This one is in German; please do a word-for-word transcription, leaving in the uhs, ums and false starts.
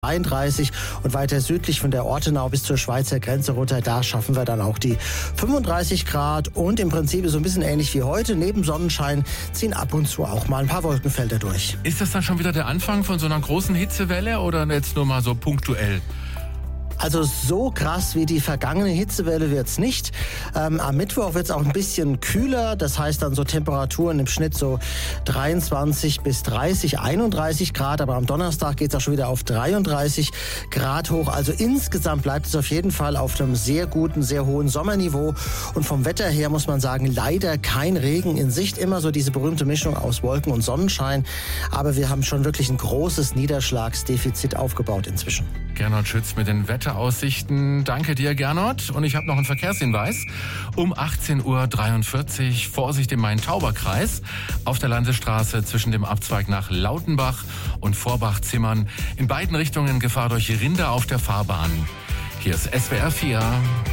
dreiunddreißig und weiter südlich von der Ortenau bis zur Schweizer Grenze runter, da schaffen wir dann auch die fünfunddreißig Grad und im Prinzip so ein bisschen ähnlich wie heute. Neben Sonnenschein ziehen ab und zu auch mal ein paar Wolkenfelder durch. Ist das dann schon wieder der Anfang von so einer großen Hitzewelle oder jetzt nur mal so punktuell? Also so krass wie die vergangene Hitzewelle wird's nicht. Ähm, am Mittwoch wird's auch ein bisschen kühler. Das heißt dann so Temperaturen im Schnitt so dreiundzwanzig bis dreißig, einunddreißig Grad. Aber am Donnerstag geht's auch schon wieder auf dreiunddreißig Grad hoch. Also insgesamt bleibt es auf jeden Fall auf einem sehr guten, sehr hohen Sommerniveau. Und vom Wetter her muss man sagen, leider kein Regen in Sicht. Immer so diese berühmte Mischung aus Wolken und Sonnenschein. Aber wir haben schon wirklich ein großes Niederschlagsdefizit aufgebaut inzwischen. Gernot Schütz mit den Wetteraussichten. Danke dir, Gernot. Und ich habe noch einen Verkehrshinweis. Um achtzehn Uhr dreiundvierzig, Vorsicht im Main-Tauber-Kreis. Auf der Landesstraße zwischen dem Abzweig nach Lautenbach und Vorbach-Zimmern. In beiden Richtungen Gefahr durch Rinder auf der Fahrbahn. Hier ist S W R vier.